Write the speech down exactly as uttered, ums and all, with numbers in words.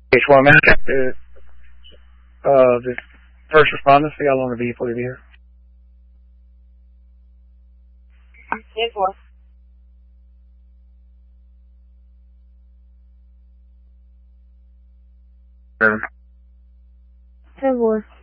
H one Mac, the, uh, the first responders, see how long the vehicle will be here. ten four. Seven. ten four.